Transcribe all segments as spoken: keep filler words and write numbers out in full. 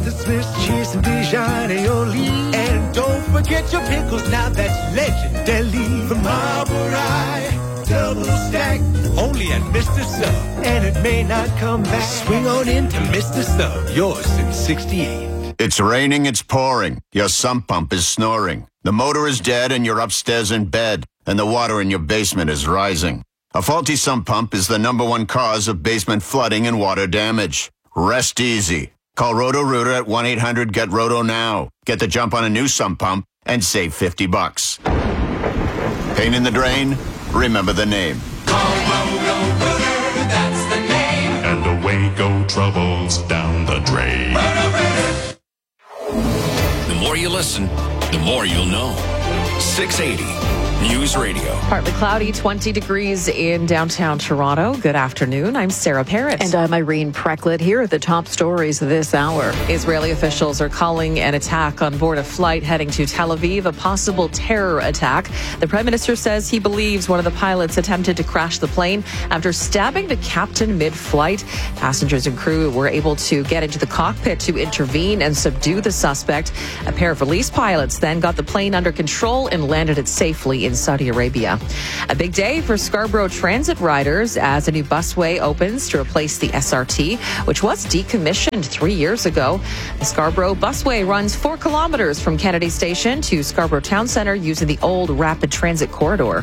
the Swiss cheese and Dijon aioli. And don't forget your pickles, now that's legendary. From Arbor Eye, double stack, only at Mister Sub. And it may not come back. Swing on into Mister Sub, yours since sixty-eight. It's raining, it's pouring. Your sump pump is snoring. The motor is dead and you're upstairs in bed. And the water in your basement is rising. A faulty sump pump is the number one cause of basement flooding and water damage. Rest easy. Call Roto-Rooter at one eight hundred get roto now. Get the jump on a new sump pump and save fifty bucks. Pain in the drain? Remember the name. Call Roto-Rooter, that's the name. And away go troubles down the drain. Roto-Rooter. The more you listen, the more you'll know. six eighty News Radio. Partly cloudy, twenty degrees in downtown Toronto. Good afternoon. I'm Sarah Parrott. And I'm Irene Precklett. Here are the top stories this hour. Israeli officials are calling an attack on board a flight heading to Tel Aviv a possible terror attack. The Prime Minister says he believes one of the pilots attempted to crash the plane after stabbing the captain mid-flight. Passengers and crew were able to get into the cockpit to intervene and subdue the suspect. A pair of release pilots then got the plane under control and landed it safely in Saudi Arabia. A big day for Scarborough Transit riders as a new busway opens to replace the S R T, which was decommissioned three years ago. The Scarborough Busway runs four kilometers from Kennedy Station to Scarborough Town Centre using the old rapid transit corridor.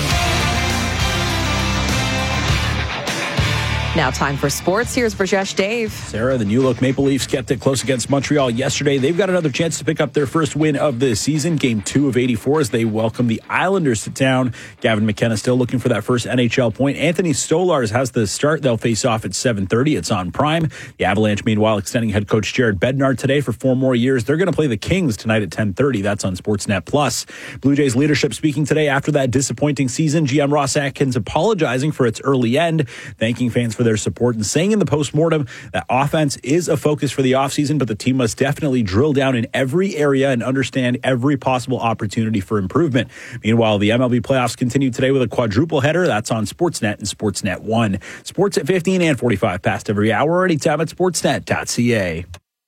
Now time for sports. Here's Brajesh Dave. Sarah, the New Look Maple Leafs kept it close against Montreal yesterday. They've got another chance to pick up their first win of the season, game two of eighty-four, as they welcome the Islanders to town. Gavin McKenna still looking for that first N H L point. Anthony Stolarz has the start. They'll face off at seven thirty. It's on Prime. The Avalanche, meanwhile, extending head coach Jared Bednar today for four more years. They're going to play the Kings tonight at ten thirty. That's on Sportsnet Plus. Blue Jays leadership speaking today after that disappointing season. G M Ross Atkins apologizing for its early end, thanking fans for their support and saying in the postmortem that offense is a focus for the offseason, but the team must definitely drill down in every area and understand every possible opportunity for improvement. Meanwhile, the M L B playoffs continue today with a quadruple header. That's on Sportsnet and Sportsnet one. Sports at fifteen and forty-five past every hour. Anytime at sportsnet dot c a.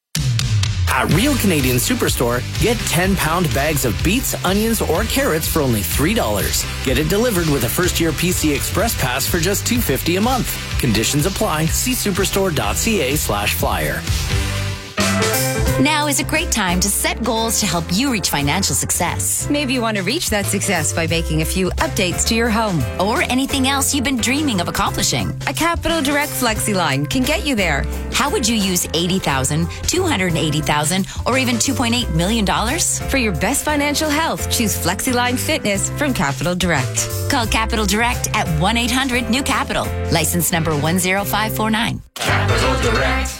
At Real Canadian Superstore, get ten-pound bags of beets, onions, or carrots for only three dollars. Get it delivered with a first-year P C Express Pass for just two dollars and fifty cents a month. Conditions apply. See superstore dot c a slash flyer. Now is a great time to set goals to help you reach financial success. Maybe you want to reach that success by making a few updates to your home. Or anything else you've been dreaming of accomplishing. A Capital Direct FlexiLine can get you there. How would you use eighty thousand dollars, two hundred eighty thousand dollars, or even two point eight million dollars? For your best financial health, choose FlexiLine Fitness from Capital Direct. Call Capital Direct at one eight hundred new capital. License number one zero five four nine. Capital Direct.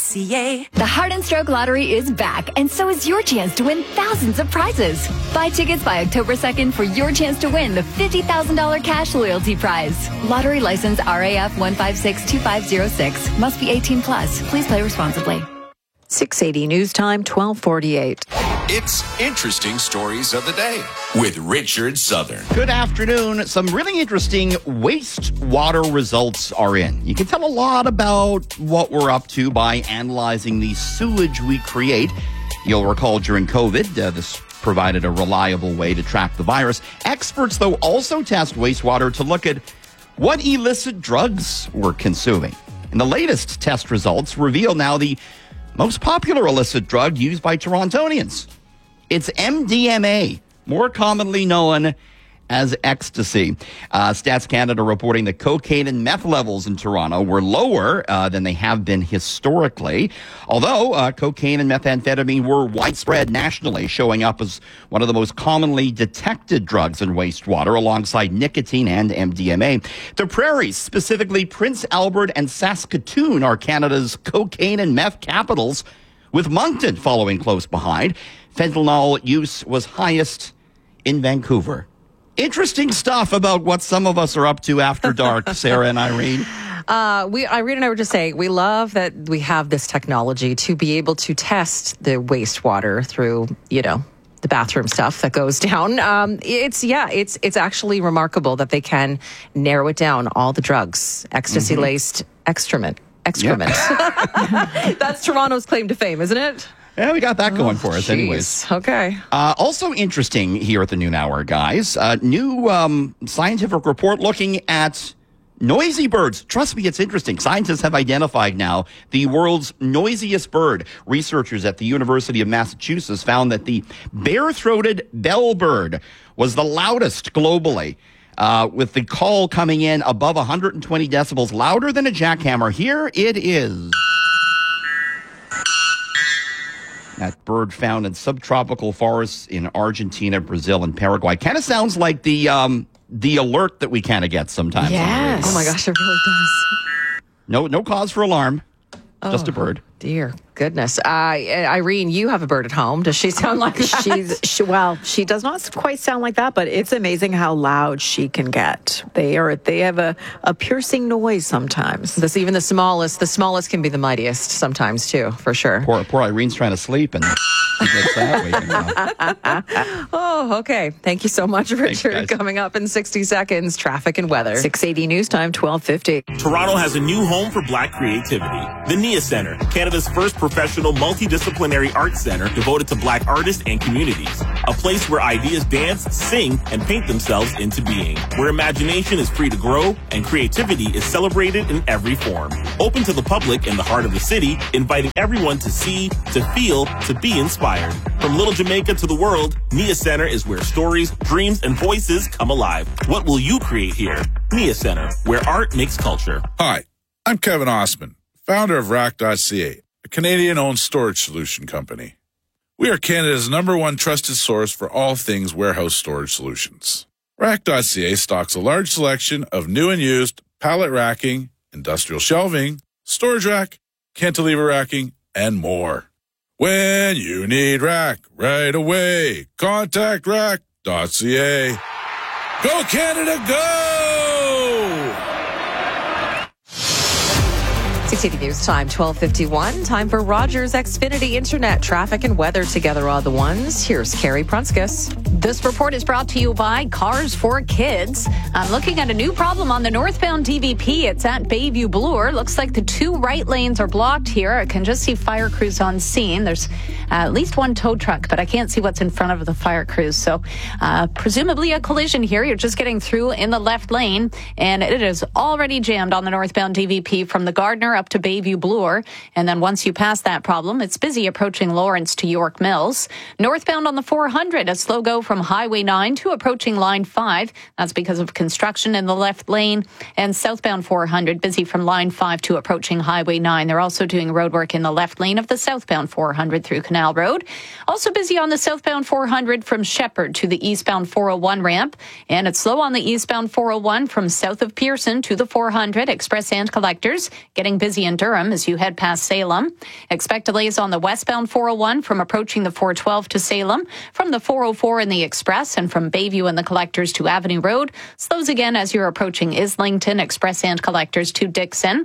The Heart and Stroke Lottery is back, and so is your chance to win thousands of prizes. Buy tickets by October second for your chance to win the fifty thousand dollars cash loyalty prize. Lottery license R A F one five six two five zero six. Must be eighteen plus. Please play responsibly. six eighty News Time, twelve forty-eight. It's Interesting Stories of the Day with Richard Southern. Good afternoon. Some really interesting wastewater results are in. You can tell a lot about what we're up to by analyzing the sewage we create. You'll recall during COVID, uh, this provided a reliable way to track the virus. Experts, though, also test wastewater to look at what illicit drugs we're consuming. And the latest test results reveal now the most popular illicit drug used by Torontonians. It's M D M A, more commonly known as ecstasy. Uh, Stats Canada reporting that cocaine and meth levels in Toronto were lower uh, than they have been historically, although uh, cocaine and methamphetamine were widespread nationally, showing up as one of the most commonly detected drugs in wastewater alongside nicotine and M D M A. The Prairies, specifically Prince Albert and Saskatoon, are Canada's cocaine and meth capitals, with Moncton following close behind. Fentanyl use was highest in Vancouver. Interesting stuff about what some of us are up to after dark, Sarah and Irene. Uh, we, Irene and I were just saying, we love that we have this technology to be able to test the wastewater through, you know, the bathroom stuff that goes down. Um, it's, yeah, it's it's actually remarkable that they can narrow it down, all the drugs, ecstasy-laced mm-hmm. excrement. excrement. Yeah. That's Toronto's claim to fame, isn't it? Yeah, we got that going oh, for us geez. anyways. Okay. Uh, also interesting here at the noon hour, guys. Uh, new um, scientific report looking at noisy birds. Trust me, it's interesting. Scientists have identified now the world's noisiest bird. Researchers at the University of Massachusetts found that the bare-throated bellbird was the loudest globally, uh, with the call coming in above one hundred twenty decibels, louder than a jackhammer. Here it is. That bird found in subtropical forests in Argentina, Brazil, and Paraguay. Kind of sounds like the um, the alert that we kind of get sometimes. Yes. Oh my gosh, it really does. No, no cause for alarm. Oh, just a bird. Dear goodness. Uh, Irene, you have a bird at home. Does she sound like that? She's, she, well, she does not quite sound like that, but it's amazing how loud she can get. They are, they have a, a piercing noise sometimes. This, even the smallest, the smallest can be the mightiest sometimes too, for sure. Poor, poor Irene's trying to sleep and she gets that waking up. Oh, okay. Thank you so much, Richard. Thanks, Coming up in sixty seconds, traffic and weather. six eighty News Time, twelve fifty. Toronto has a new home for Black creativity. The Nia Center, Canada's first professional multidisciplinary art center devoted to Black artists and communities. A place where ideas dance, sing, and paint themselves into being. Where imagination is free to grow and creativity is celebrated in every form. Open to the public in the heart of the city, inviting everyone to see, to feel, to be inspired. From Little Jamaica to the world, Nia Center is where stories, dreams, and voices come alive. What will you create here? Nia Center, where art makes culture. Hi, I'm Kevin Osman, founder of Rack dot C A, a Canadian-owned storage solution company. We are Canada's number one trusted source for all things warehouse storage solutions. Rack dot C A stocks a large selection of new and used pallet racking, industrial shelving, storage rack, cantilever racking, and more. When you need rack right away, contact Rack dot C A. Go Canada, go! six eighty News Time, twelve fifty-one. Time for Rogers Xfinity Internet. Traffic and weather together are the ones. Here's Carrie Prunskis. This report is brought to you by Cars for Kids. I'm looking at a new problem on the northbound D V P. It's at Bayview Bloor. Looks like the two right lanes are blocked here. I can just see fire crews on scene. There's uh, at least one tow truck, but I can't see what's in front of the fire crews. So uh, presumably a collision here. You're just getting through in the left lane, and it is already jammed on the northbound D V P from the Gardner up to Bayview Bloor. And then once you pass that problem, it's busy approaching Lawrence to York Mills. Northbound on the four hundred, a slow go from Highway nine to approaching Line five. That's because of construction in the left lane. And southbound four hundred, busy from Line five to approaching Highway nine. They're also doing road work in the left lane of the southbound four hundred through Canal Road. Also busy on the southbound four hundred from Shepherd to the eastbound four oh one ramp. And it's slow on the eastbound four oh one from south of Pearson to the four hundred, express and collectors. Getting busy in Durham as you head past Salem. Expect delays on the westbound four oh one from approaching the four twelve to Salem, from the four oh four in the express, and from Bayview and the collectors to Avenue Road. Slows again as you're approaching Islington, express and collectors to Dixon.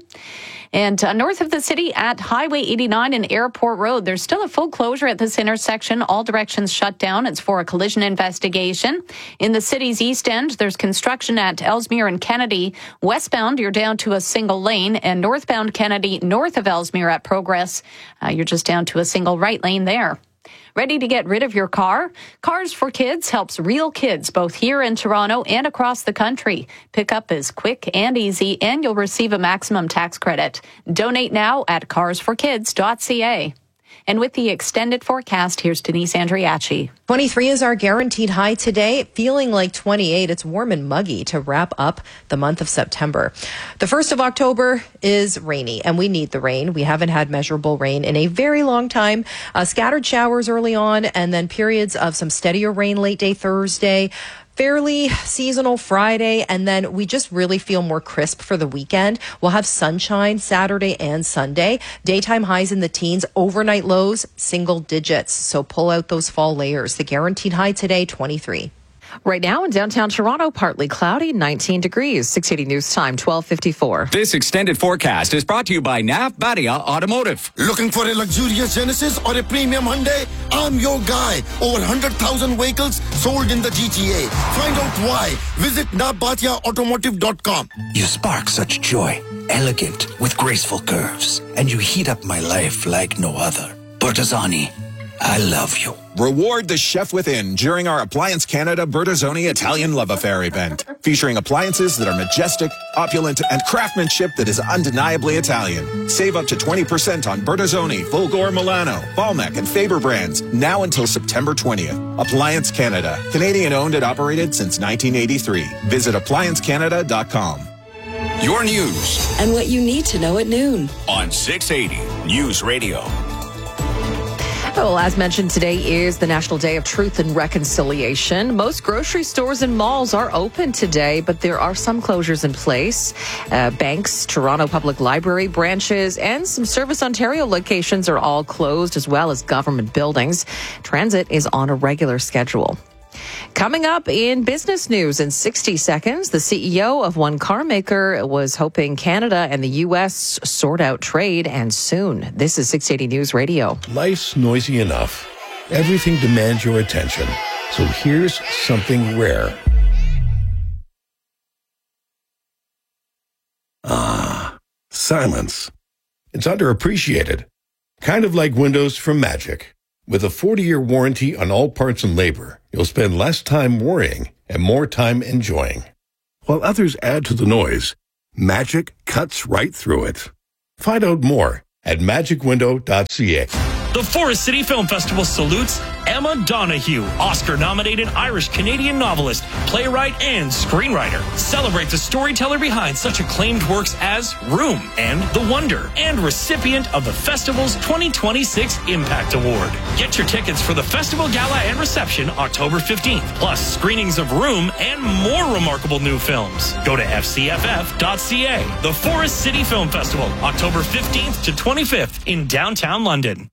And uh, north of the city at Highway eighty-nine and Airport Road, there's still a full closure at this intersection. All directions shut down. It's for a collision investigation. In the city's east end, there's construction at Ellesmere and Kennedy. Westbound, you're down to a single lane, and northbound Kennedy, north of Ellesmere at Progress, uh, you're just down to a single right lane there. Ready to get rid of your car? Cars for Kids helps real kids both here in Toronto and across the country. Pickup is quick and easy, and you'll receive a maximum tax credit. Donate now at cars for kids dot c a. And with the extended forecast, here's Denise Andriachi. twenty-three is our guaranteed high today, feeling like twenty-eight. It's warm and muggy to wrap up the month of September. The first of October is rainy, and we need the rain. We haven't had measurable rain in a very long time. Uh, scattered showers early on, and then periods of some steadier rain late day Thursday. Fairly seasonal Friday, and then we just really feel more crisp for the weekend. We'll have sunshine Saturday and Sunday. Daytime highs in the teens, overnight lows, single digits. So pull out those fall layers. The guaranteed high today, twenty-three. Right now in downtown Toronto, partly cloudy, nineteen degrees. six eighty News Time, twelve fifty-four. This extended forecast is brought to you by Nav Badia Automotive. Looking for a luxurious Genesis or a premium Hyundai? I'm your guy. Over one hundred thousand vehicles sold in the G T A. Find out why. Visit nav badia automotive dot com. You spark such joy, elegant with graceful curves, and you heat up my life like no other. Bertazzoni, I love you. Reward the chef within during our Appliance Canada Bertazzoni Italian Love Affair event, featuring appliances that are majestic, opulent, and craftsmanship that is undeniably Italian. Save up to twenty percent on Bertazzoni, Fulgor Milano, Valmec, and Faber brands, now until September twentieth. Appliance Canada, Canadian owned and operated since nineteen eighty-three. Visit appliance canada dot com. Your news and what you need to know at noon on six eighty News Radio. Well, as mentioned, today is the National Day of Truth and Reconciliation. Most grocery stores and malls are open today, but there are some closures in place. Uh, banks, Toronto Public Library branches, and some Service Ontario locations are all closed, as well as government buildings. Transit is on a regular schedule. Coming up in business news in sixty seconds, the C E O of one car maker was hoping Canada and the U S sort out trade, and soon. This is six eighty News Radio. Life's noisy enough. Everything demands your attention. So here's something rare. Ah, silence. It's underappreciated. Kind of like windows from Magic. With a forty-year warranty on all parts and labor, you'll spend less time worrying and more time enjoying. While others add to the noise, Magic cuts right through it. Find out more at magic window dot c a. The Forest City Film Festival salutes Emma Donoghue, Oscar-nominated Irish-Canadian novelist, playwright, and screenwriter. Celebrate the storyteller behind such acclaimed works as Room and The Wonder, and recipient of the festival's twenty twenty-six Impact Award. Get your tickets for the festival gala and reception October fifteenth, plus screenings of Room and more remarkable new films. Go to f c f f dot c a. The Forest City Film Festival, October fifteenth to twenty-fifth in downtown London.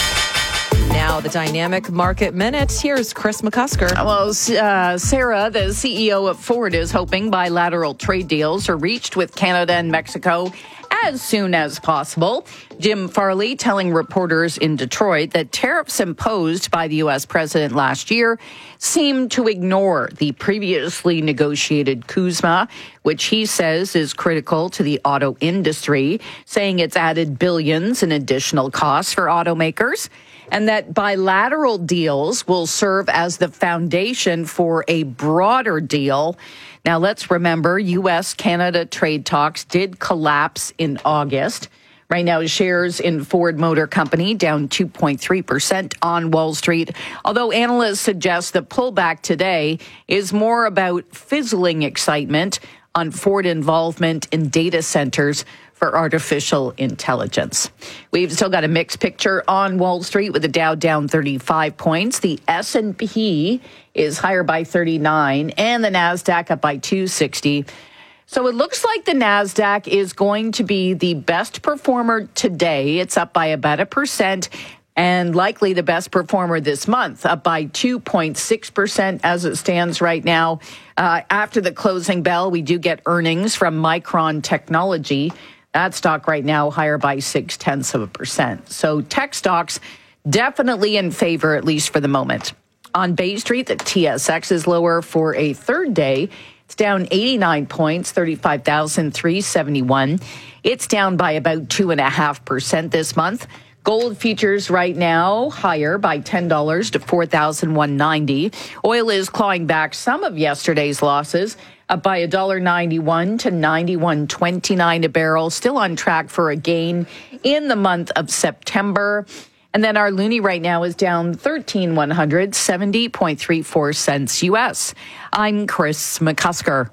Now, the Dynamic Market Minute. Here's Chris McCusker. Well, uh, Sarah, the C E O of Ford, is hoping bilateral trade deals are reached with Canada and Mexico as soon as possible. Jim Farley telling reporters in Detroit that tariffs imposed by the U S president last year seem to ignore the previously negotiated C U S M A, which he says is critical to the auto industry, saying it's added billions in additional costs for automakers, and that bilateral deals will serve as the foundation for a broader deal. Now, let's remember, U S Canada trade talks did collapse in August. Right now, shares in Ford Motor Company down two point three percent on Wall Street, although analysts suggest the pullback today is more about fizzling excitement on Ford involvement in data centers for artificial intelligence. We've still got a mixed picture on Wall Street with the Dow down thirty-five points. The S and P is higher by thirty-nine and the NASDAQ up by two sixty. So it looks like the NASDAQ is going to be the best performer today. It's up by about a percent and likely the best performer this month, up by two point six percent as it stands right now. Uh, after the closing bell, we do get earnings from Micron Technology. That stock right now higher by six tenths of a percent. So tech stocks definitely in favor, at least for the moment. On Bay Street, the T S X is lower for a third day. It's down eighty-nine points, thirty-five thousand three hundred seventy-one. It's down by about two point five percent this month. Gold futures right now higher by ten dollars to four thousand one hundred ninety dollars. Oil is clawing back some of yesterday's losses, up by one dollar ninety-one to ninety-one twenty-nine a barrel, still on track for a gain in the month of September. And then our loonie right now is down thirteen one hundred, seventy point three four cents U S. I'm Chris McCusker.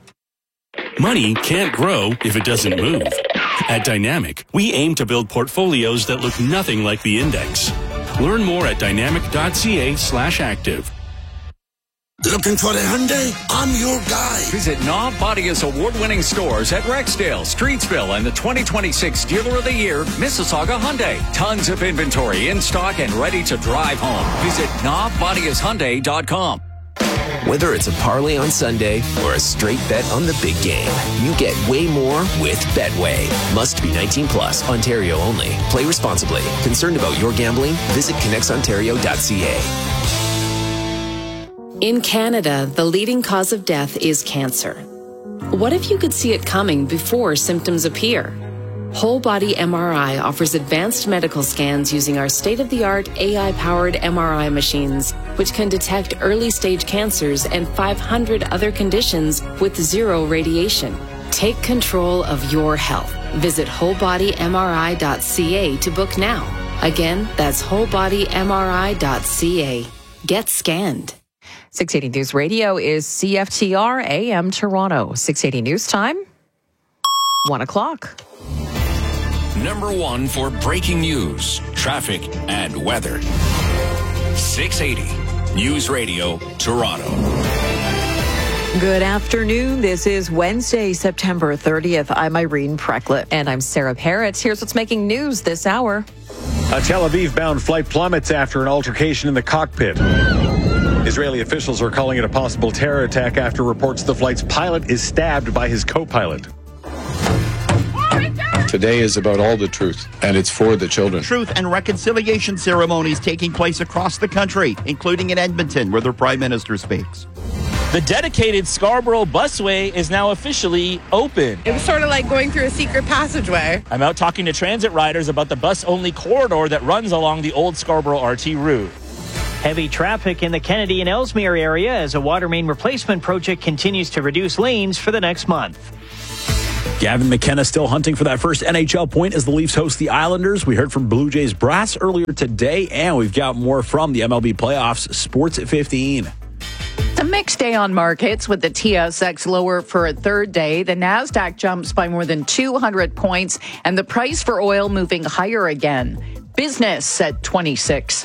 Money can't grow if it doesn't move. At Dynamic, we aim to build portfolios that look nothing like the index. Learn more at dynamic.ca slash active. Looking for a Hyundai? I'm your guy. Visit Nav Badia's award-winning stores at Rexdale, Streetsville, and the twenty twenty-six Dealer of the Year, Mississauga Hyundai. Tons of inventory in stock and ready to drive home. Visit nav badias hyundai dot com. Whether it's a parlay on Sunday or a straight bet on the big game, you get way more with Betway. Must be nineteen plus, Ontario only. Play responsibly. Concerned about your gambling? Visit connects ontario dot c a. In Canada, the leading cause of death is cancer. What if you could see it coming before symptoms appear? Whole Body M R I offers advanced medical scans using our state-of-the-art A I-powered M R I machines, which can detect early-stage cancers and five hundred other conditions with zero radiation. Take control of your health. Visit whole body m r i dot c a to book now. Again, that's whole body m r i dot c a. Get scanned. six eighty News Radio is C F T R A M Toronto. six eighty News Time, one o'clock. Number one for breaking news, traffic, and weather. six eighty News Radio, Toronto. Good afternoon. This is Wednesday, September thirtieth. I'm Irene Precklett. And I'm Sarah Parrott. Here's what's making news this hour. A Tel Aviv-bound flight plummets after an altercation in the cockpit. Israeli officials are calling it a possible terror attack after reports the flight's pilot is stabbed by his co-pilot. Today is about all the truth, and it's for the children. Truth and reconciliation ceremonies taking place across the country, including in Edmonton, where the Prime Minister speaks. The dedicated Scarborough busway is now officially open. It was sort of like going through a secret passageway. I'm out talking to transit riders about the bus-only corridor that runs along the old Scarborough R T route. Heavy traffic in the Kennedy and Ellesmere area as a water main replacement project continues to reduce lanes for the next month. Gavin McKenna still hunting for that first N H L point as the Leafs host the Islanders. We heard from Blue Jays brass earlier today, and we've got more from the M L B playoffs. Sports at fifteen. It's a mixed day on markets with the T S X lower for a third day. The NASDAQ jumps by more than two hundred points, and the price for oil moving higher again. Business at twenty-six.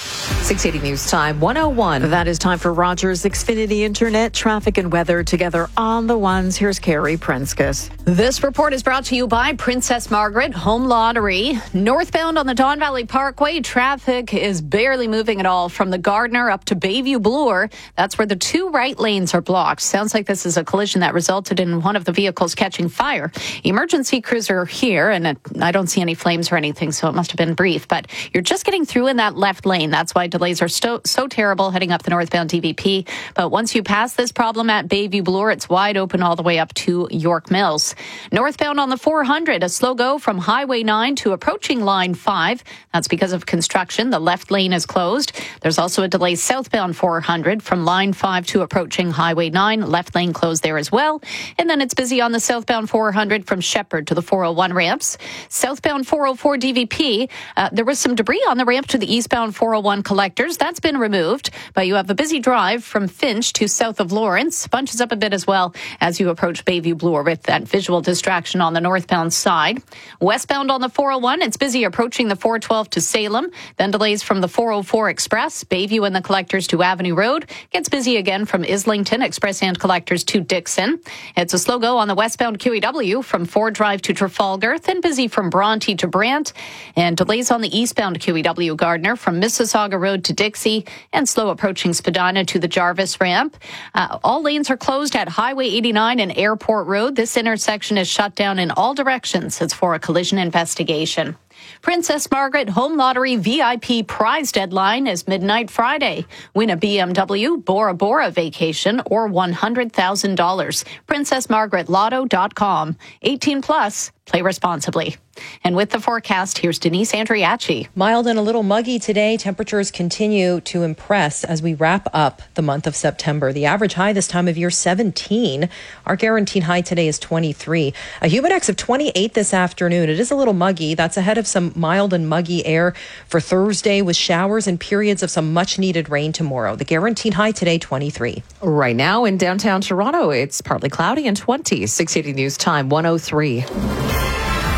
six eighty News Time, one oh one. That is time for Rogers Xfinity Internet, traffic and weather together on the ones. Here's Carrie Prenskus. This report is brought to you by Princess Margaret Home Lottery. Northbound on the Don Valley Parkway, traffic is barely moving at all from the Gardner up to Bayview Bloor. That's where the two right lanes are blocked. Sounds like this is a collision that resulted in one of the vehicles catching fire. Emergency crews are here, and it, I don't see any flames or anything, so it must have been brief. But you're just getting through in that left lane. That's why delays are so, so terrible heading up the northbound D V P. But once you pass this problem at Bayview Bloor, it's wide open all the way up to York Mills. Northbound on the four hundred, a slow go from Highway nine to approaching Line five. That's because of construction. The left lane is closed. There's also a delay southbound four hundred from Line five to approaching Highway nine. Left lane closed there as well. And then it's busy on the southbound four hundred from Shepherd to the four oh one ramps. Southbound four oh four D V P, uh, there was some debris on the ramp to the eastbound four oh one collectors. That's been removed, but you have a busy drive from Finch to south of Lawrence. Bunches up a bit as well as you approach Bayview Bloor with that visual distraction on the northbound side. Westbound on the four oh one, it's busy approaching the four twelve to Salem. Then delays from the four oh four Express, Bayview and the collectors to Avenue Road. Gets busy again from Islington, Express and collectors to Dixon. It's a slow go on the westbound Q E W from Ford Drive to Trafalgar. Then busy from Bronte to Brant. And delays on the eastbound Q E W Gardner from Mississauga Road to Dixie, and slow approaching Spadina to the Jarvis ramp. Uh, all lanes are closed at Highway eighty-nine and Airport Road. This intersection is shut down in all directions. It's for a collision investigation. Princess Margaret Home Lottery V I P prize deadline is midnight Friday. Win a B M W, Bora Bora vacation, or one hundred thousand dollars. princess margaret lotto dot com. eighteen plus. Play responsibly. And with the forecast, here's Denise Andriachi. Mild and a little muggy today. Temperatures continue to impress as we wrap up the month of September. The average high this time of year, seventeen. Our guaranteed high today is twenty-three. A humidex of twenty-eight this afternoon. It is a little muggy. That's ahead of some mild and muggy air for Thursday with showers and periods of some much needed rain tomorrow. The guaranteed high today, twenty-three. Right now in downtown Toronto, it's partly cloudy and twenty. six eighty News Time, one oh three. There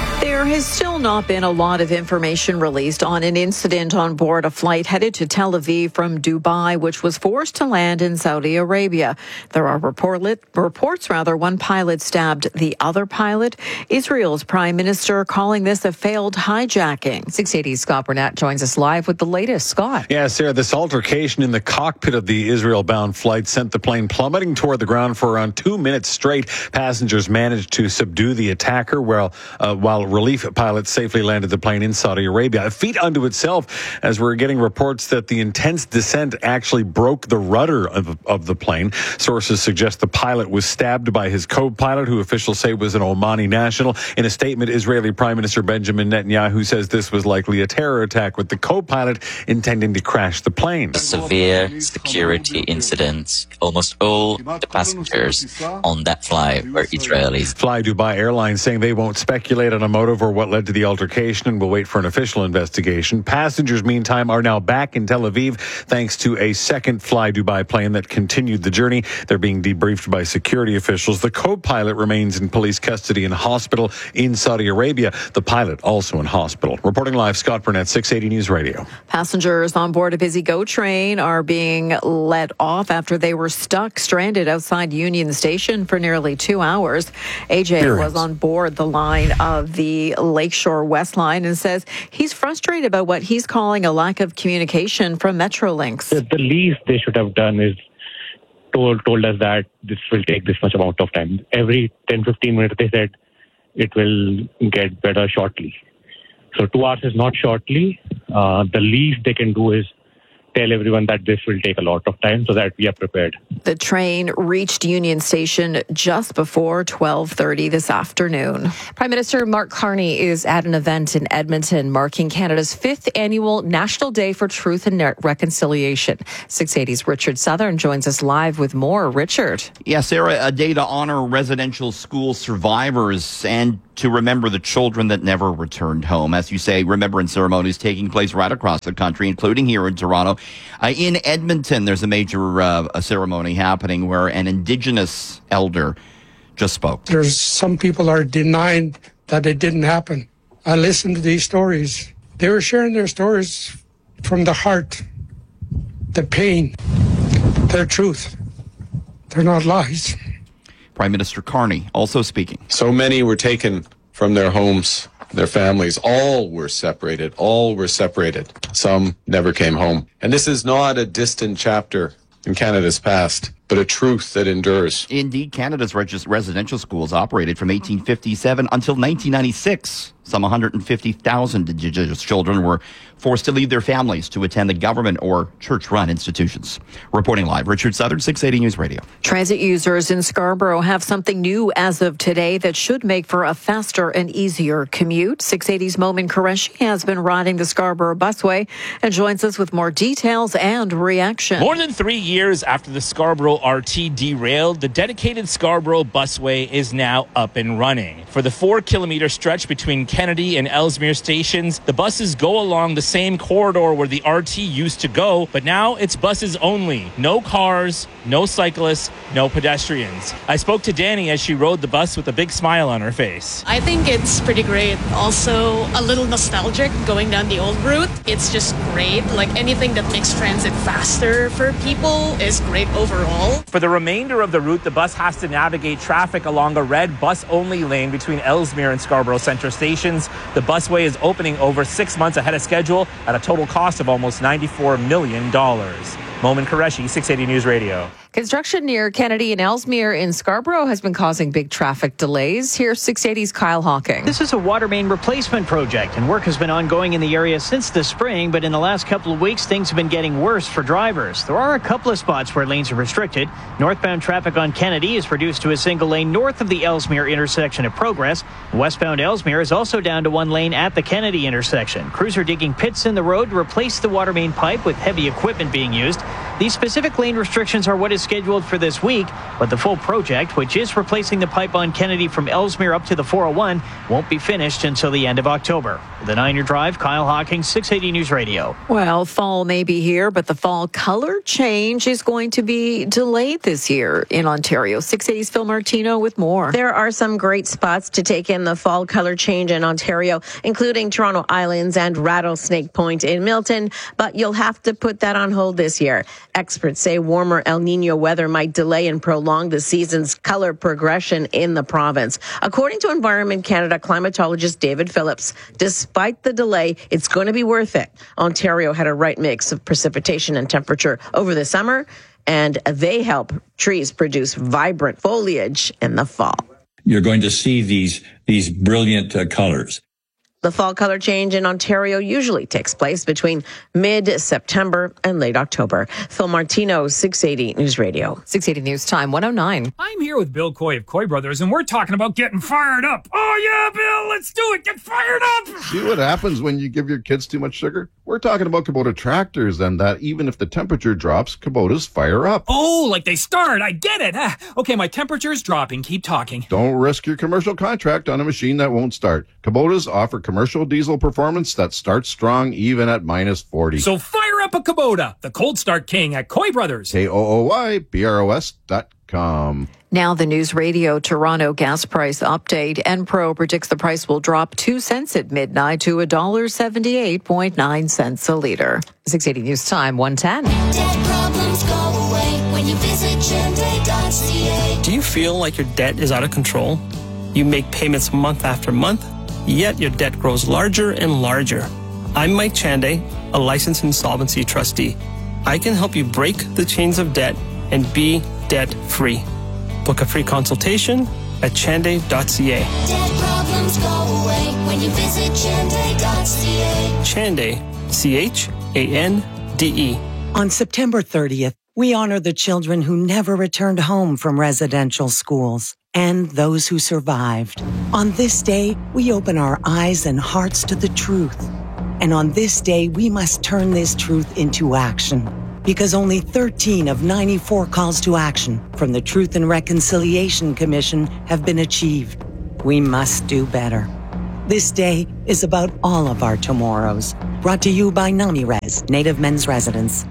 There has still not been a lot of information released on an incident on board a flight headed to Tel Aviv from Dubai, which was forced to land in Saudi Arabia. There are report, reports, rather, one pilot stabbed the other pilot. Israel's prime minister calling this a failed hijacking. six eighty's Scott Burnett joins us live with the latest. Scott. Yeah, Sarah, this altercation in the cockpit of the Israel-bound flight sent the plane plummeting toward the ground for around two minutes straight. Passengers managed to subdue the attacker while, uh, while relief pilots safely landed the plane in Saudi Arabia. A feat unto itself, as we're getting reports that the intense descent actually broke the rudder of, of the plane. Sources suggest the pilot was stabbed by his co-pilot, who officials say was an Omani national. In a statement, Israeli Prime Minister Benjamin Netanyahu says this was likely a terror attack, with the co-pilot intending to crash the plane. A severe security incident. Almost all the passengers on that flight were Israelis. Fly Dubai Airlines saying they won't speculate on a motive or what led to the altercation and will wait for an official investigation. Passengers, meantime, are now back in Tel Aviv thanks to a second Fly Dubai plane that continued the journey. They're being debriefed by security officials. The co-pilot remains in police custody in a hospital in Saudi Arabia. The pilot also in hospital. Reporting live, Scott Burnett, six eighty News Radio. Passengers on board a busy GO train are being let off after they were stuck, stranded outside Union Station for nearly two hours. A J Experience. was on board the line of the Lakeshore West Line and says he's frustrated about what he's calling a lack of communication from Metrolinx. The, the least they should have done is told told us that this will take this much amount of time. Every ten to fifteen minutes they said it will get better shortly. So two hours is not shortly. Uh, the least they can do is tell everyone that this will take a lot of time so that we are prepared. The train reached Union Station just before twelve thirty this afternoon. Prime Minister Mark Carney is at an event in Edmonton marking Canada's fifth annual National Day for Truth and Reconciliation. six eighty's Richard Southern joins us live with more. Richard. Yeah, Sarah, a day to honor residential school survivors and to remember the children that never returned home. As you say, remembrance ceremonies taking place right across the country, including here in Toronto. Uh, in Edmonton, there's a major uh, a ceremony happening where an Indigenous elder just spoke. There's some people are denying that it didn't happen. I listened to these stories. They were sharing their stories from the heart, the pain, their truth. They're not lies. Prime Minister Carney also speaking. So many were taken from their homes, their families. All were separated. All were separated. Some never came home. And this is not a distant chapter in Canada's past, but a truth that endures. Indeed, Canada's res- residential schools operated from eighteen fifty-seven until nineteen ninety-six. Some one hundred fifty thousand Indigenous children were forced to leave their families to attend the government or church-run institutions. Reporting live, Richard Southern, six eighty News Radio. Transit users in Scarborough have something new as of today that should make for a faster and easier commute. six eighty's Momin Qureshi has been riding the Scarborough busway and joins us with more details and reaction. More than three years after the Scarborough R T derailed, the dedicated Scarborough busway is now up and running. For the four-kilometer stretch between Kennedy and Ellesmere stations, the buses go along the same corridor where the R T used to go, but now it's buses only. No cars, no cyclists, no pedestrians. I spoke to Danny as she rode the bus with a big smile on her face. I think it's pretty great. Also, a little nostalgic going down the old route. It's just great. Like anything that makes transit faster for people is great overall. For the remainder of the route, the bus has to navigate traffic along a red bus-only lane between Ellesmere and Scarborough Centre stations. The busway is opening over six months ahead of schedule at a total cost of almost ninety-four million dollars. Momin Qureshi, six eighty News Radio. Construction near Kennedy and Ellesmere in Scarborough has been causing big traffic delays. Here's six eighty's Kyle Hawking. This is a water main replacement project, and work has been ongoing in the area since the spring, but in the last couple of weeks, things have been getting worse for drivers. There are a couple of spots where lanes are restricted. Northbound traffic on Kennedy is reduced to a single lane north of the Ellesmere intersection at Progress. Westbound Ellesmere is also down to one lane at the Kennedy intersection. Crews are digging pits in the road to replace the water main pipe with heavy equipment being used. These specific lane restrictions are what is scheduled for this week, but the full project, which is replacing the pipe on Kennedy from Ellesmere up to the four oh one, won't be finished until the end of October. The Niner Drive, Kyle Hawkins, six eighty News Radio. Well, fall may be here, but the fall color change is going to be delayed this year in Ontario. six eighty's Phil Martino with more. There are some great spots to take in the fall color change in Ontario, including Toronto Islands and Rattlesnake Point in Milton, but you'll have to put that on hold this year. Experts say warmer El Nino weather might delay and prolong the season's color progression in the province. According to Environment Canada climatologist David Phillips, despite the delay, it's going to be worth it. Ontario had a right mix of precipitation and temperature over the summer, and they help trees produce vibrant foliage in the fall. You're going to see these these brilliant uh, colors. The fall color change in Ontario usually takes place between mid-September and late October. Phil Martino, six eighty News Radio. six eighty News Time, one oh nine. I'm here with Bill Coy of Coy Brothers, and we're talking about getting fired up. Oh, yeah, Bill, let's do it. Get fired up. See what happens when you give your kids too much sugar? We're talking about Kubota tractors, and that even if the temperature drops, Kubotas fire up. Oh, like they start. I get it. Ah, okay, my temperature is dropping. Keep talking. Don't risk your commercial contract on a machine that won't start. Kubotas offer commercial diesel performance that starts strong even at minus forty. So fire up a Kubota, the cold start king at Coy Brothers. K O O Y B R O S dot com. Now the News Radio Toronto gas price update. Enpro predicts the price will drop two cents at midnight to one dollar seventy-eight point nine cents a litre. six eighty News Time, one ten. Debt problems go away when you visit Chende dot C A. Do you feel like your debt is out of control? You make payments month after month, yet your debt grows larger and larger. I'm Mike Chande, a licensed insolvency trustee. I can help you break the chains of debt and be debt-free. Book a free consultation at chande dot C A. Debt problems go away when you visit Chende dot C A. Chande, C H A N D E. On September thirtieth, we honor the children who never returned home from residential schools and those who survived. On this day, we open our eyes and hearts to the truth. And on this day, we must turn this truth into action. Because only thirteen of ninety-four calls to action from the Truth and Reconciliation Commission have been achieved. We must do better. This day is about all of our tomorrows. Brought to you by NamiRes, Native Men's Residence.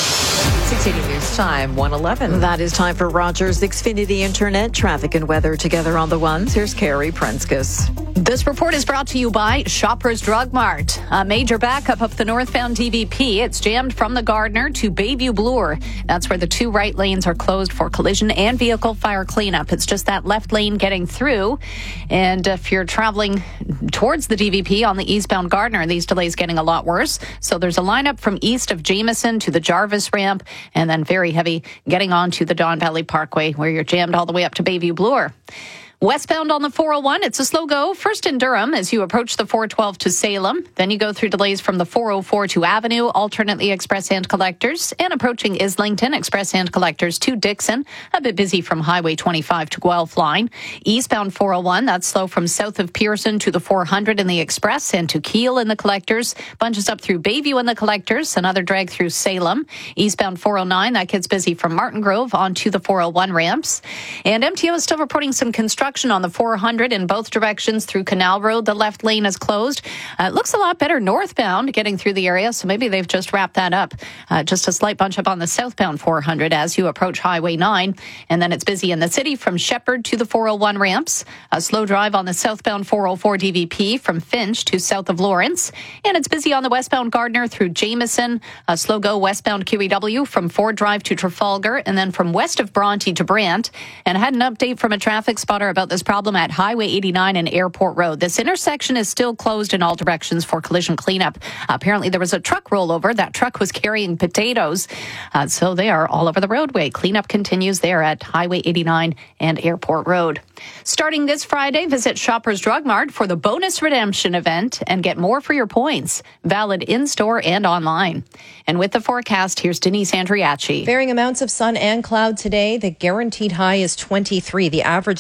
six eighty News Time, one eleven. That is time for Rogers Xfinity Internet traffic and weather together on the ones. Here's Carrie Prenskus. This report is brought to you by Shoppers Drug Mart. A major backup up the northbound D V P. It's jammed from the Gardner to Bayview Bloor. That's where the two right lanes are closed for collision and vehicle fire cleanup. It's just that left lane getting through. And if you're traveling towards the D V P on the eastbound Gardner, these delays getting a lot worse. So there's a lineup from east of Jameson to the Jarvis ramp, and then very heavy getting on to the Don Valley Parkway, where you're jammed all the way up to Bayview Bloor. Westbound on the four oh one, it's a slow go. First in Durham as you approach the four twelve to Salem. Then you go through delays from the four oh four to Avenue, alternately express hand collectors, and approaching Islington, express hand collectors to Dixon. A bit busy from Highway twenty-five to Guelph line. Eastbound four oh one, that's slow from south of Pearson to the four hundred in the express and to Keele in the collectors. Bunches up through Bayview in the collectors. Another drag through Salem. Eastbound four oh nine, that gets busy from Martin Grove onto the four oh one ramps. And M T O is still reporting some construction on the four hundred in both directions through Canal Road. The left lane is closed. Uh, it looks a lot better northbound getting through the area, so maybe they've just wrapped that up. Uh, just a slight bunch up on the southbound four hundred as you approach Highway nine. And then it's busy in the city from Shepherd to the four oh one ramps. A slow drive on the southbound four oh four D V P from Finch to south of Lawrence. And it's busy on the westbound Gardner through Jameson. A slow go westbound Q E W from Ford Drive to Trafalgar, and then from west of Bronte to Brant. And I had an update from a traffic spotter about this problem at Highway eighty-nine and Airport Road. This intersection is still closed in all directions for collision cleanup. Uh, apparently, there was a truck rollover. That truck was carrying potatoes, uh, so they are all over the roadway. Cleanup continues there at Highway eighty-nine and Airport Road. Starting this Friday, visit Shoppers Drug Mart for the bonus redemption event and get more for your points. Valid in-store and online. And with the forecast, here's Denise Andriachi. Varying amounts of sun and cloud today. The guaranteed high is twenty-three. The average this time of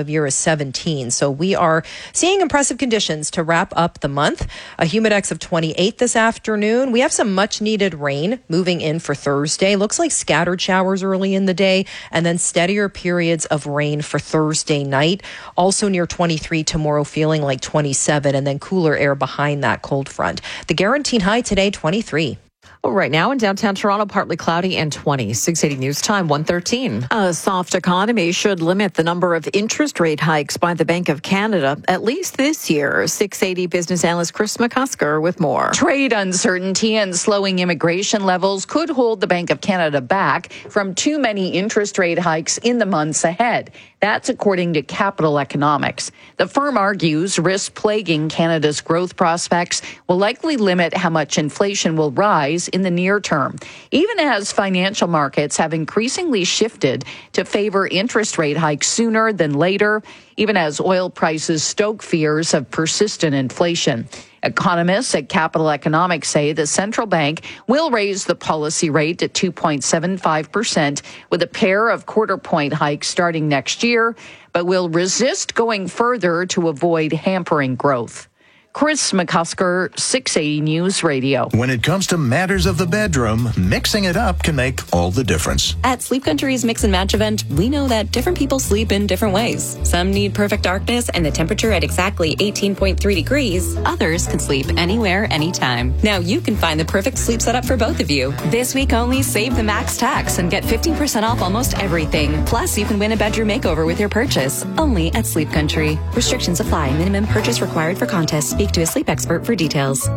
of year is seventeen. So we are seeing impressive conditions to wrap up the month. A humidex of twenty-eight this afternoon. We have some much needed rain moving in for Thursday. Looks like scattered showers early in the day and then steadier periods of rain for Thursday night. Also near twenty-three tomorrow, feeling like twenty-seven, and then cooler air behind that cold front. The guaranteed high today, twenty-three. Right now in downtown Toronto, partly cloudy and twenty. six eighty News Time, one thirteen. A soft economy should limit the number of interest rate hikes by the Bank of Canada, at least this year. six eighty business analyst Chris McCusker with more. Trade uncertainty and slowing immigration levels could hold the Bank of Canada back from too many interest rate hikes in the months ahead. That's according to Capital Economics. The firm argues risks plaguing Canada's growth prospects will likely limit how much inflation will rise in the near term, even as financial markets have increasingly shifted to favor interest rate hikes sooner than later, even as oil prices stoke fears of persistent inflation. Economists at Capital Economics say the central bank will raise the policy rate to two point seven five percent with a pair of quarter point hikes starting next year, but will resist going further to avoid hampering growth. Chris McCusker, six eighty News Radio. When it comes to matters of the bedroom, mixing it up can make all the difference. At Sleep Country's Mix and Match event, we know that different people sleep in different ways. Some need perfect darkness and the temperature at exactly eighteen point three degrees. Others can sleep anywhere, anytime. Now you can find the perfect sleep setup for both of you. This week only, save the max tax and get fifteen percent off almost everything. Plus, you can win a bedroom makeover with your purchase. Only at Sleep Country. Restrictions apply. Minimum purchase required for contest. Speak to a sleep expert for details.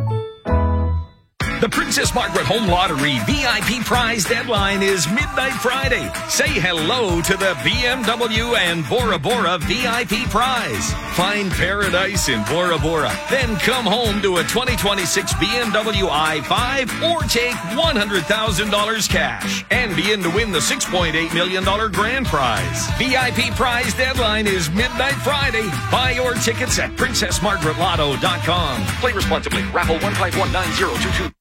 The Princess Margaret Home Lottery V I P prize deadline is midnight Friday. Say hello to the B M W and Bora Bora V I P prize. Find paradise in Bora Bora. Then come home to a twenty twenty-six B M W i five or take one hundred thousand dollars cash and be in to win the six point eight million dollars grand prize. V I P prize deadline is midnight Friday. Buy your tickets at princess margaret lotto dot com. Play responsibly. Raffle one five one nine zero two two.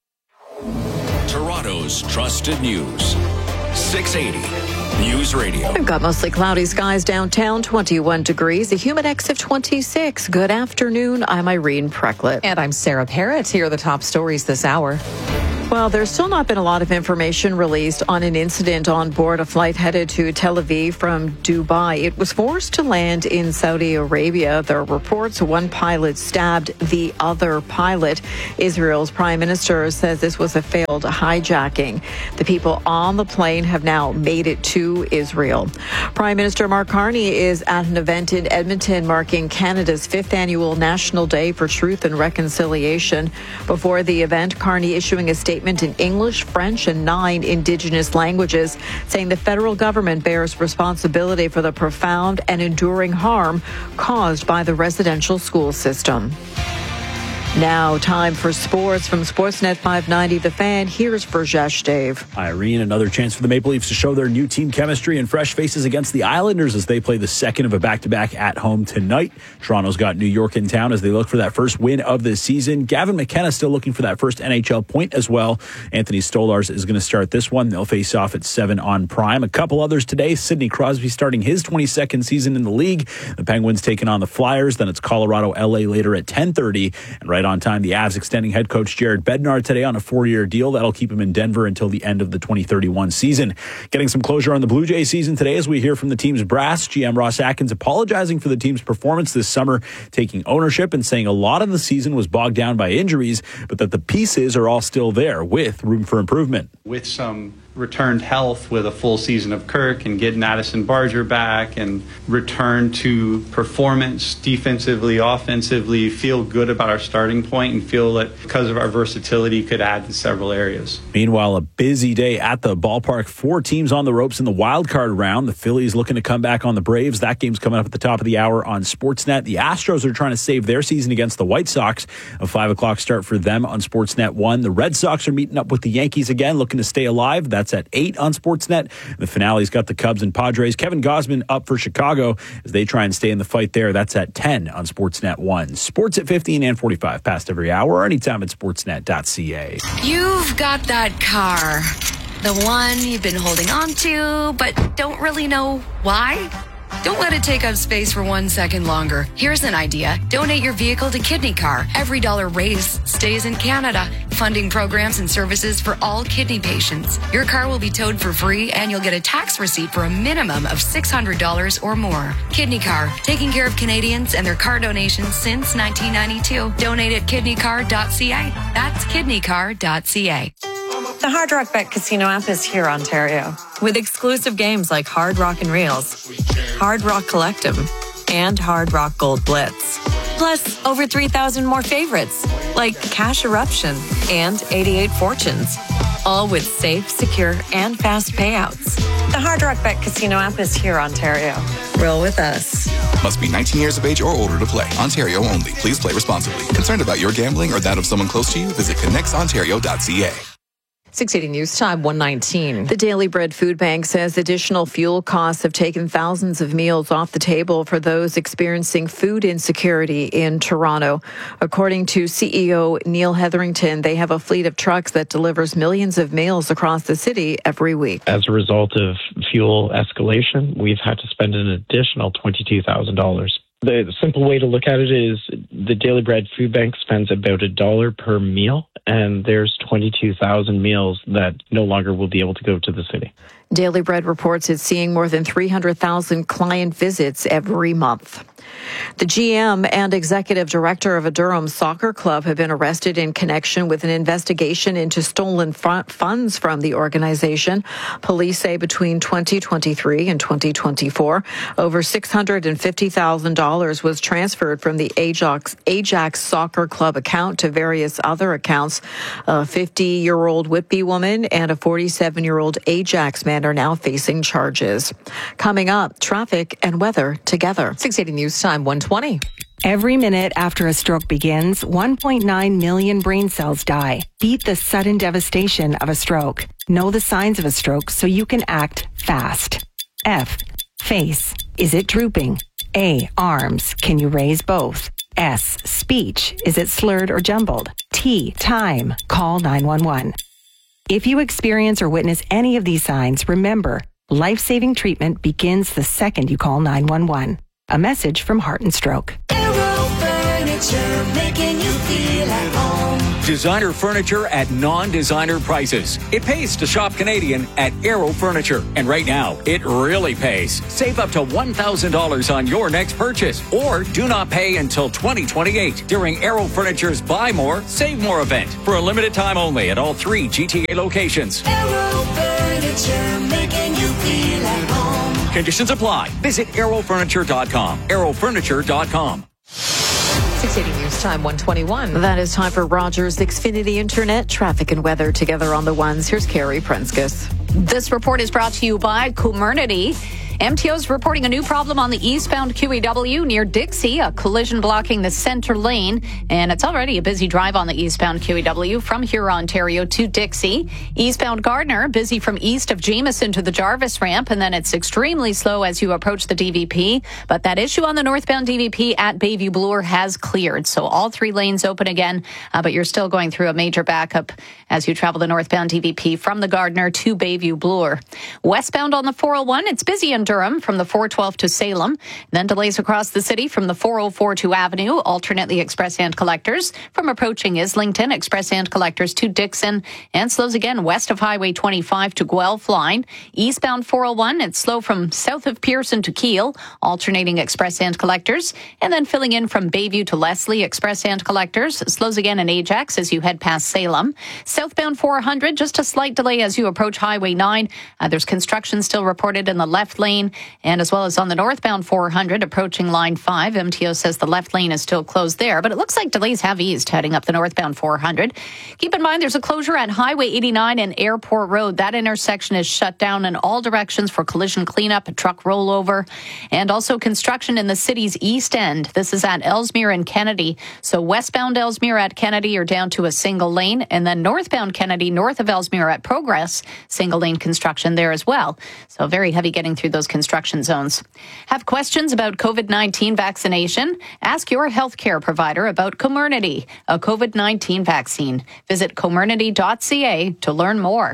Toronto's trusted news. six eighty News Radio. We've got mostly cloudy skies downtown, twenty-one degrees, a humidex of twenty-six. Good afternoon. I'm Irene Precklett. And I'm Sarah Parrott. Here are the top stories this hour. Well, there's still not been a lot of information released on an incident on board a flight headed to Tel Aviv from Dubai. It was forced to land in Saudi Arabia. There are reports one pilot stabbed the other pilot. Israel's prime minister says this was a failed hijacking. The people on the plane have now made it to Israel. Prime Minister Mark Carney is at an event in Edmonton marking Canada's fifth annual National Day for Truth and Reconciliation. Before the event, Carney issuing a statement in English, French, and nine Indigenous languages, saying the federal government bears responsibility for the profound and enduring harm caused by the residential school system. Now, time for sports from Sportsnet five ninety The Fan. Here's Burjesh Dave. Irene, another chance for the Maple Leafs to show their new team chemistry and fresh faces against the Islanders as they play the second of a back-to-back at home tonight. Toronto's got New York in town as they look for that first win of the season. Gavin McKenna still looking for that first N H L point as well. Anthony Stolarz is going to start this one. They'll face off at seven on Prime. A couple others today. Sidney Crosby starting his twenty-second season in the league. The Penguins taking on the Flyers. Then it's Colorado L A later at ten thirty. And right on time, the Avs extending head coach Jared Bednar today on a four-year deal. That'll keep him in Denver until the end of the twenty thirty-one season. Getting some closure on the Blue Jays season today as we hear from the team's brass. G M Ross Atkins apologizing for the team's performance this summer, taking ownership and saying a lot of the season was bogged down by injuries, but that the pieces are all still there with room for improvement. With some returned health with a full season of Kirk and getting Addison Barger back and return to performance defensively, offensively, feel good about our starting point and feel that because of our versatility could add to several areas. Meanwhile, a busy day at the ballpark. Four teams on the ropes in the wild card round. The Phillies looking to come back on the Braves. That game's coming up at the top of the hour on Sportsnet. The Astros are trying to save their season against the White Sox. A five o'clock start for them on Sportsnet one. The Red Sox are meeting up with the Yankees again, looking to stay alive. That's at eight on Sportsnet. The finale's got the Cubs and Padres. Kevin Gausman up for Chicago as they try and stay in the fight there. That's at ten on Sportsnet one. Sports at fifteen and forty-five past every hour or anytime at sportsnet dot c a. You've got that car. The one you've been holding on to, but don't really know why? Don't let it take up space for one second longer. Here's an idea. Donate your vehicle to Kidney Car. Every dollar raised stays in Canada, funding programs and services for all kidney patients. Your car will be towed for free, and you'll get a tax receipt for a minimum of six hundred dollars or more. Kidney Car, taking care of Canadians and their car donations since nineteen ninety-two. Donate at kidney car dot c a. That's kidney car dot c a. The Hard Rock Bet Casino app is here, Ontario, with exclusive games like Hard Rock and Reels, Hard Rock Collective, and Hard Rock Gold Blitz. Plus, over three thousand more favorites, like Cash Eruption and eighty-eight Fortunes, all with safe, secure, and fast payouts. The Hard Rock Bet Casino app is here, Ontario. Roll with us. Must be nineteen years of age or older to play. Ontario only. Please play responsibly. Concerned about your gambling or that of someone close to you? Visit connects ontario dot c a. six eighty News Time, one nineteen. The Daily Bread Food Bank says additional fuel costs have taken thousands of meals off the table for those experiencing food insecurity in Toronto. According to C E O Neil Hetherington, they have a fleet of trucks that delivers millions of meals across the city every week. As a result of fuel escalation, we've had to spend an additional twenty-two thousand dollars. The simple way to look at it is the Daily Bread Food Bank spends about a dollar per meal, and there's twenty-two thousand meals that no longer will be able to go to the city. Daily Bread reports it's seeing more than three hundred thousand client visits every month. The G M and executive director of a Durham soccer club have been arrested in connection with an investigation into stolen funds from the organization. Police say between twenty twenty-three and twenty twenty-four, over six hundred fifty thousand dollars was transferred from the Ajax, Ajax Soccer Club account to various other accounts. A fifty-year-old Whitby woman and a forty-seven-year-old Ajax man are now facing charges. Coming up, traffic and weather together. six eighty News Time, one twenty. Every minute after a stroke begins, one point nine million brain cells die. Beat the sudden devastation of a stroke. Know the signs of a stroke so you can act fast. F. Face. Is it drooping? A. Arms. Can you raise both? S. Speech. Is it slurred or jumbled? T. Time. Call nine one one. If you experience or witness any of these signs, remember, life-saving treatment begins the second you call nine one one. A message from Heart and Stroke. Aero Furniture, making you feel at home. Designer furniture at non-designer prices. It pays to shop Canadian at Aero Furniture. And right now, it really pays. Save up to one thousand dollars on your next purchase. Or do not pay until twenty twenty-eight during Aero Furniture's Buy More, Save More event. For a limited time only at all three G T A locations. Aero Furniture, making you feel at home. Conditions apply. Visit aero furniture dot com. aero furniture dot com. six eighty News Time, one twenty-one. That is time for Rogers Xfinity Internet traffic and weather together on the ones. Here's Carrie Prenskus. This report is brought to you by Comirnaty. M T O is reporting a new problem on the eastbound Q E W near Dixie, a collision blocking the center lane. And it's already a busy drive on the eastbound Q E W from Huron, Ontario to Dixie. Eastbound Gardner, busy from east of Jameson to the Jarvis ramp. And then it's extremely slow as you approach the D V P. But that issue on the northbound D V P at Bayview Bloor has cleared. So all three lanes open again. Uh, but you're still going through a major backup as you travel the northbound D V P from the Gardner to Bayview Bloor. Westbound on the four oh one, it's busy in Durham from the four twelve to Salem. Then delays across the city from the four oh four to Avenue, alternately express and collectors. From approaching Islington, express and collectors to Dixon. And slows again west of Highway twenty-five to Guelph line. Eastbound four oh one, it's slow from south of Pearson to Kiel, alternating express and collectors. And then filling in from Bayview to Leslie, express and collectors. Slows again in Ajax as you head past Salem. Southbound four hundred, just a slight delay as you approach Highway nine. Uh, there's construction still reported in the left lane. And as well as on the northbound four hundred approaching line five, M T O says the left lane is still closed there, but it looks like delays have eased heading up the northbound four hundred. Keep in mind there's a closure at Highway eighty-nine and Airport Road. That intersection is shut down in all directions for collision cleanup, a truck rollover, and also construction in the city's east end. This is at Ellesmere and Kennedy. So westbound Ellesmere at Kennedy are down to a single lane, and then northbound Kennedy north of Ellesmere at Progress, single lane construction there as well. So very heavy getting through those construction zones. Have questions about COVID nineteen vaccination? Ask your healthcare provider about Comirnaty, a COVID nineteen vaccine. Visit comirnaty dot c a to learn more.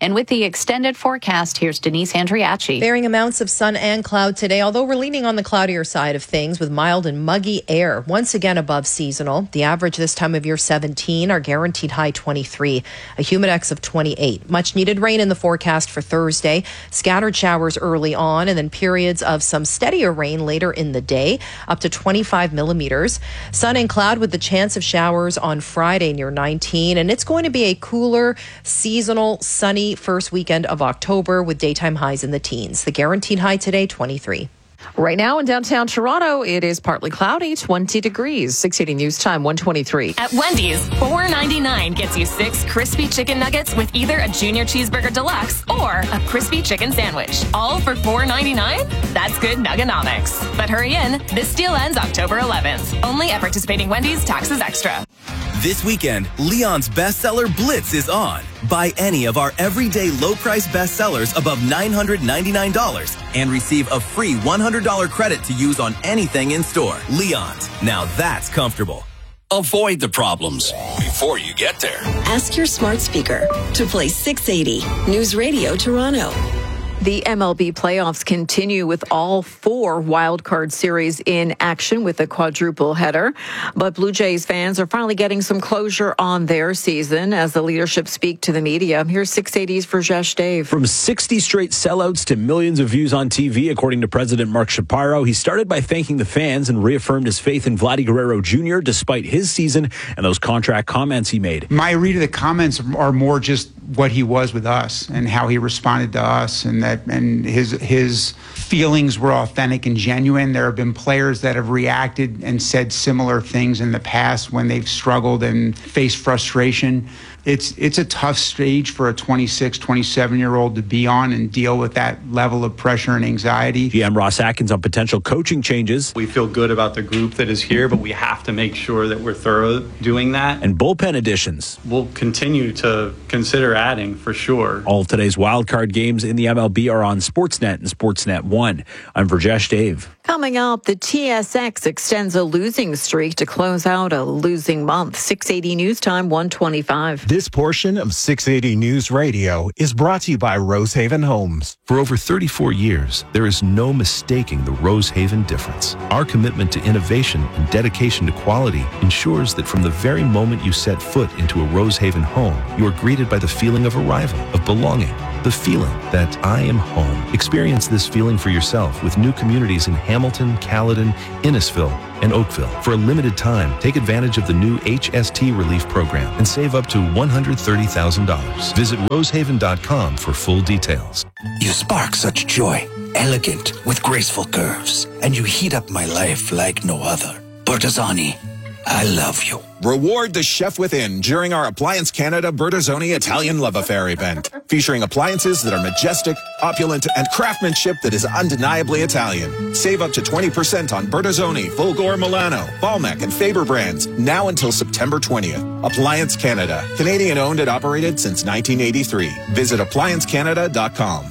And with the extended forecast, here's Denise Andriachi. Varying amounts of sun and cloud today, although we're leaning on the cloudier side of things with mild and muggy air. Once again above seasonal. The average this time of year seventeen, our guaranteed high twenty-three, a humidex of twenty-eight. Much needed rain in the forecast for Thursday. Scattered showers early on and then periods of some steadier rain later in the day, up to twenty-five millimeters. Sun and cloud with the chance of showers on Friday near nineteen. And it's going to be a cooler, seasonal, sunny first weekend of October with daytime highs in the teens. The guaranteed high today, twenty-three. Right now in downtown Toronto, it is partly cloudy, twenty degrees. six eighty News Time, one twenty-three. At Wendy's, four ninety-nine gets you six crispy chicken nuggets with either a junior cheeseburger deluxe or a crispy chicken sandwich. All for four ninety-nine? That's good nuggonomics. But hurry in, this deal ends October eleventh. Only at participating Wendy's, taxes extra. This weekend, Leon's bestseller Blitz is on. Buy any of our everyday low-price bestsellers above nine hundred ninety-nine dollars and receive a free one hundred dollars credit to use on anything in store. Leon's. Now that's comfortable. Avoid the problems before you get there. Ask your smart speaker to play six eighty News Radio Toronto. The M L B playoffs continue with all four wildcard series in action with a quadruple header. But Blue Jays fans are finally getting some closure on their season as the leadership speak to the media. Here's six eighty's Rajesh Dave. From sixty straight sellouts to millions of views on T V, according to President Mark Shapiro, he started by thanking the fans and reaffirmed his faith in Vladdy Guerrero Junior despite his season and those contract comments he made. My read of the comments are more just what he was with us and how he responded to us, and that and his his feelings were authentic and genuine. There have been players that have reacted and said similar things in the past when they've struggled and faced frustration. It's it's a tough stage for a twenty-six, twenty-seven-year-old to be on and deal with that level of pressure and anxiety. G M Ross Atkins on potential coaching changes. We feel good about the group that is here, but we have to make sure that we're thorough doing that. And bullpen additions. We'll continue to consider adding for sure. All of today's wildcard games in the M L B are on Sportsnet and Sportsnet one. I'm Rajesh Dave. Coming up, the T S X extends a losing streak to close out a losing month. six eighty News Time, one twenty-five. This portion of six eighty News Radio is brought to you by Rosehaven Homes. For over thirty-four years, there is no mistaking the Rosehaven difference. Our commitment to innovation and dedication to quality ensures that from the very moment you set foot into a Rosehaven home, you are greeted by the feeling of arrival, of belonging, the feeling that I am home. Experience this feeling for yourself with new communities in Hamilton, Caledon, Innisfil, and Oakville. For a limited time, take advantage of the new H S T relief program and save up to one hundred thirty thousand dollars. Visit rosehaven dot com for full details. You spark such joy, elegant with graceful curves, and you heat up my life like no other. Bertazzoni, I love you. Reward the chef within during our Appliance Canada Bertazzoni Italian Love Affair event, featuring appliances that are majestic, opulent, and craftsmanship that is undeniably Italian. Save up to twenty percent on Bertazzoni, Fulgor Milano, Balmac, and Faber brands, now until September twentieth. Appliance Canada, Canadian owned and operated since nineteen eighty-three. Visit appliance canada dot com.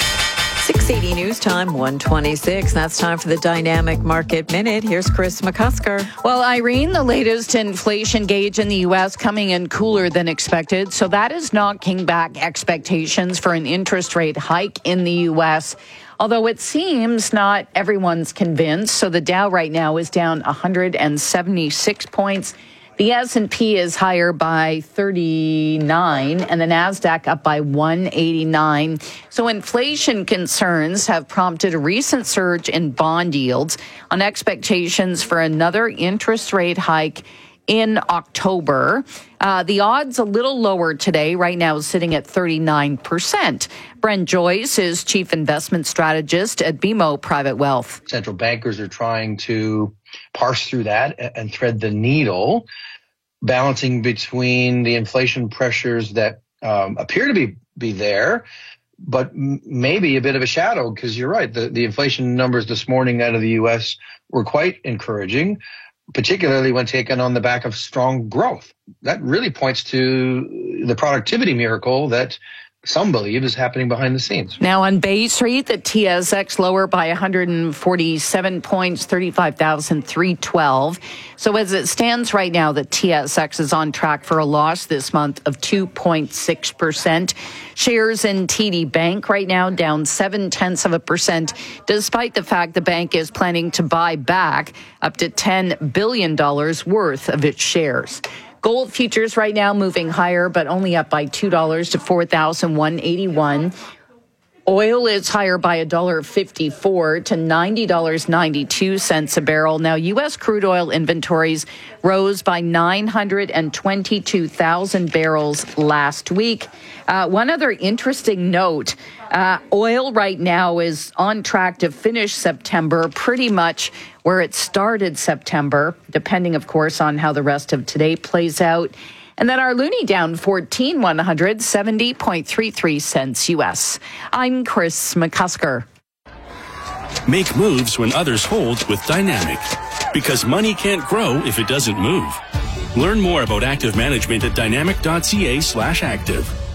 six eighty News Time, one twenty-six. That's time for the Dynamic Market Minute. Here's Chris McCusker. Well, Irene, the latest inflation gauge in the U S coming in cooler than expected. So that is knocking back expectations for an interest rate hike in the U S. Although it seems not everyone's convinced. So the Dow right now is down one hundred seventy-six points. The S and P is higher by thirty-nine and the NASDAQ up by one eighty-nine. So inflation concerns have prompted a recent surge in bond yields on expectations for another interest rate hike in October. Uh, the odds a little lower today, right now sitting at thirty-nine percent. Brent Joyce is chief investment strategist at B M O Private Wealth. Central bankers are trying to parse through that and thread the needle, balancing between the inflation pressures that um, appear to be, be there, but m- maybe a bit of a shadow, because you're right. The, the inflation numbers this morning out of the U S were quite encouraging, particularly when taken on the back of strong growth. That really points to the productivity miracle that some believe is happening behind the scenes. Now on Bay Street, the T S X lower by one hundred forty-seven points, thirty-five thousand three hundred twelve. So as it stands right now, the T S X is on track for a loss this month of two point six percent. Shares in T D Bank right now down seven tenths of a percent, despite the fact the bank is planning to buy back up to ten billion dollars worth of its shares. Gold futures right now moving higher, but only up by two dollars to four thousand one hundred eighty-one dollars. Oil is higher by one dollar fifty-four to ninety dollars and ninety-two cents a barrel. Now, U S crude oil inventories rose by nine hundred twenty-two thousand barrels last week. Uh, one other interesting note, uh, oil right now is on track to finish September pretty much where it started September, depending, of course, on how the rest of today plays out. And then our loonie down fourteen, one hundred seventy point three three cents U S. I'm Chris McCusker. Make moves when others hold with Dynamic, because money can't grow if it doesn't move. Learn more about active management at dynamic.ca slash active.